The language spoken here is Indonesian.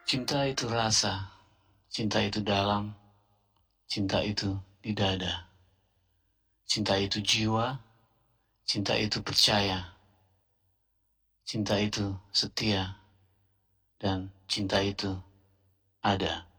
Cinta itu rasa, cinta itu dalam, cinta itu di dada. Cinta itu jiwa, cinta itu percaya, cinta itu setia, dan cinta itu ada.